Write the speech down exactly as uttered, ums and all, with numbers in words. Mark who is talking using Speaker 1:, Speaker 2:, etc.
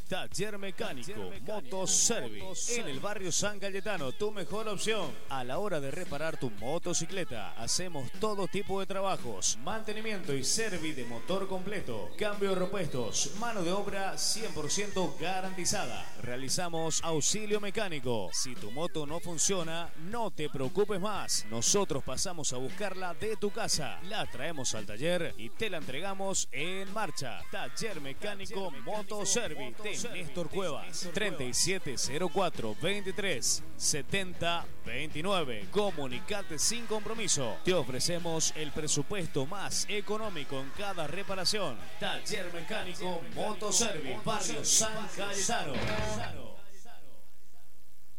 Speaker 1: Taller Mecánico Motoservice en el barrio San Cayetano, tu mejor opción a la hora de reparar tu motocicleta. Hacemos todo tipo de trabajos, mantenimiento y servicio de motor completo, cambio de repuestos, mano de obra cien por ciento garantizada. Realizamos auxilio mecánico. Si tu moto no funciona, no te preocupes más. Nosotros pasamos a buscarla de tu casa, la traemos al taller y te la entregamos en marcha. Taller Mecánico Motoservice de Néstor Cuevas, treinta y siete cero cuatro, veintitrés, setenta, veintinueve. Comunicate sin compromiso. Te ofrecemos el presupuesto más económico en cada reparación. Taller Mecánico Motoservice, barrio San Cayetano.